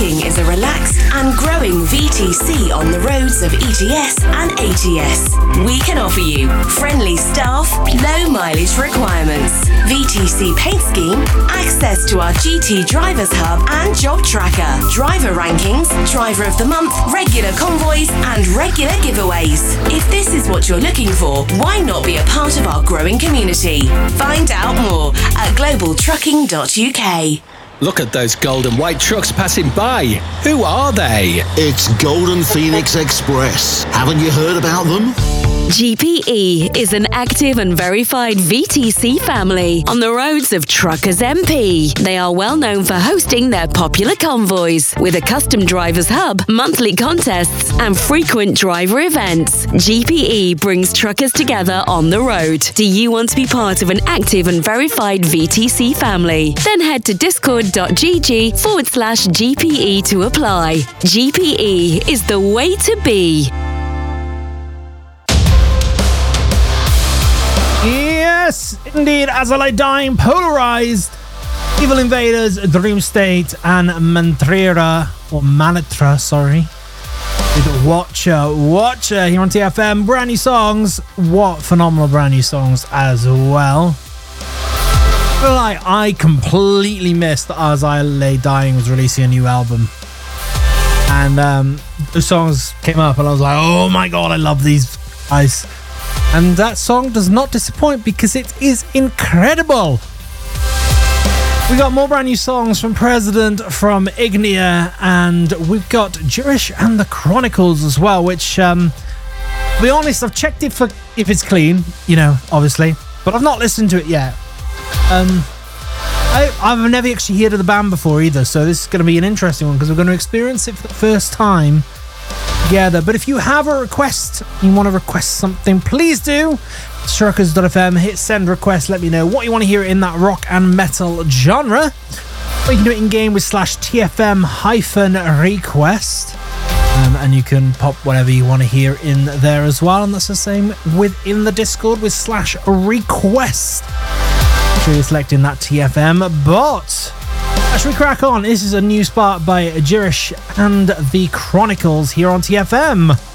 Trucking is a relaxed and growing VTC on the roads of ETS and ATS. We can offer you friendly staff, low mileage requirements, VTC paint scheme, access to our GT Drivers Hub and Job Tracker, driver rankings, driver of the month, regular convoys and regular giveaways. If this is what you're looking for, why not be a part of our growing community? Find out more at globaltrucking.uk. Look at those gold and white trucks passing by. Who are they? It's Golden Phoenix Express. Haven't you heard about them? GPE is an active and verified VTC family on the roads of Truckers MP. They are well known for hosting their popular convoys with a custom drivers hub, monthly contests and frequent driver events. GPE brings truckers together on the road. Do you want to be part of an active and verified VTC family? Then head to discord.gg/GPE to apply. GPE is the way to be. Yes, indeed, As I Lie Dying, Polarized, Evil Invaders, Dream State, and Mantra, with Watcher here on TFM. Brand new songs. What phenomenal brand new songs as well. I completely missed that As I Lay Dying was releasing a new album. And the songs came up and I was like, oh my god, I love these guys. And that song does not disappoint because it is incredible. We got more brand new songs from President, from Ignia, and we've got Jirish and the Chronicles as well, which, to be honest, I've checked it for if it's clean, obviously, but I've not listened to it yet. I've never actually heard of the band before either, so this is going to be an interesting one because we're going to experience it for the first time together. But if you have a request, you want to request something, please do. Truckers.fm, hit send request, let me know what you want to hear in that rock and metal genre. Or you can do it in game with /TFM-request. And you can pop whatever you want to hear in there as well. And that's the same within the Discord with /request. Sure you're selecting that TFM, but as we crack on, this is a new spot by Jirish and the Chronicles here on TFM.